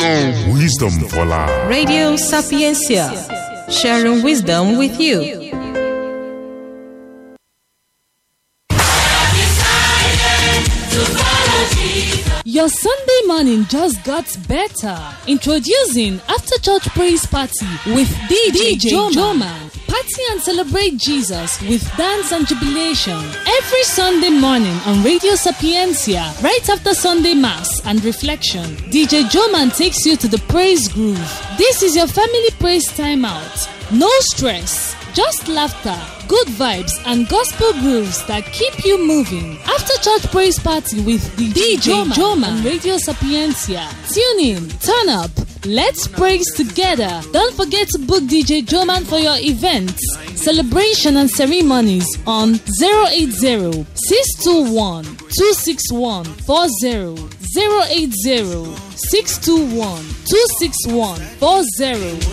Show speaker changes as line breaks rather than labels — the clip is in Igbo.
Wisdom for life.
Radio Sapiencia, sharing wisdom with you.
Your Sunday morning just got better. Introducing After Church Praise Party with DJ Joman. Party and celebrate Jesus with dance and jubilation. Every Sunday morning on Radio Sapiencia, right after Sunday Mass and reflection, DJ Joman takes you to the praise groove. This is your family praise time out. No stress, just laughter, good vibes, and gospel grooves that keep you moving. After Church Praise Party with DJ Joman on Radio Sapiencia. Tune in, turn up, let's praise together. Don't forget to book DJ Joman for your events, celebration, and ceremonies on 080-621-26140. 080-621-26140.